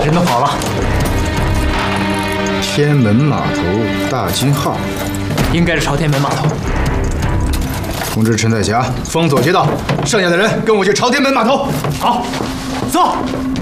人都跑了。 天门码头大金号， 应该是朝天门码头。 通知陈彩霞封锁街道，剩下的人跟我去朝天门码头。 好，走。